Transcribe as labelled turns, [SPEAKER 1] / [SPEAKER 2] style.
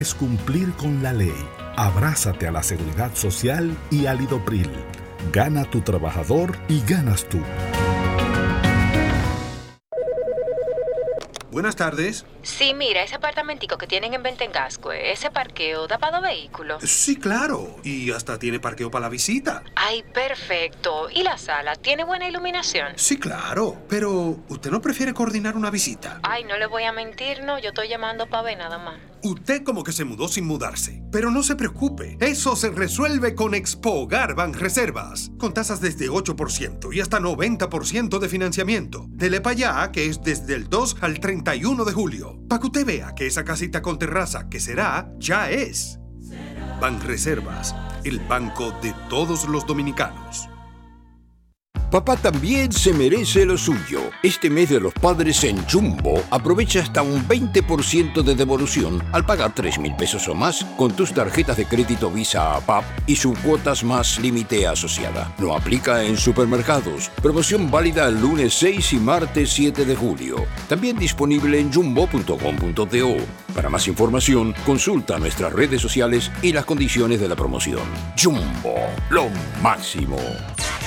[SPEAKER 1] Es cumplir con la ley. Abrázate a la Seguridad Social y al Lidopril. Gana tu trabajador y ganas tú.
[SPEAKER 2] Buenas tardes.
[SPEAKER 3] Sí, mira, ese apartamentico que tienen en venta en Gascue, ese parqueo da para 2 vehículos.
[SPEAKER 2] Sí, claro. Y hasta tiene parqueo para la visita.
[SPEAKER 3] Ay, perfecto. ¿Y la sala? ¿Tiene buena iluminación?
[SPEAKER 2] Sí, claro. Pero, ¿usted no prefiere coordinar una visita?
[SPEAKER 3] Ay, no le voy a mentir, no. Yo estoy llamando para ver nada más.
[SPEAKER 2] Usted como que se mudó sin mudarse. Pero no se preocupe. Eso se resuelve con Expo Hogar Banreservas. Con tasas desde 8% y hasta 90% de financiamiento. Dele para allá, que es desde el 2 al 31 de julio. Para que usted vea que esa casita con terraza que será, ya es. Banreservas, el banco de todos los dominicanos.
[SPEAKER 4] Papá también se merece lo suyo. Este mes de los padres en Jumbo, aprovecha hasta un 20% de devolución al pagar 3,000 pesos o más con tus tarjetas de crédito Visa a PAP y sus cuotas más límite asociada. No aplica en supermercados. Promoción válida el lunes 6 y martes 7 de julio. También disponible en jumbo.com.do. Para más información, consulta nuestras redes sociales y las condiciones de la promoción. Jumbo, lo máximo.